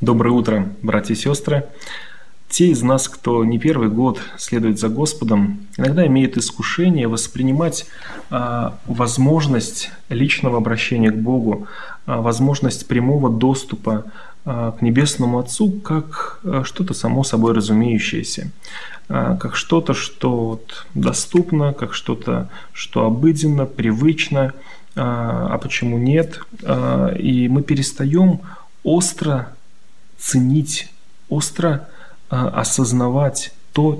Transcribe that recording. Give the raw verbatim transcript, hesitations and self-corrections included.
Доброе утро, братья и сестры. Те из нас, кто не первый год следует за Господом, иногда имеют искушение воспринимать а, возможность личного обращения к Богу, а, возможность прямого доступа а, к Небесному Отцу как а, что-то само собой разумеющееся, а, как что-то, что вот доступно, как что-то, что обыденно, привычно, а, а почему нет? А, и мы перестаем остро ценить, остро а, осознавать то,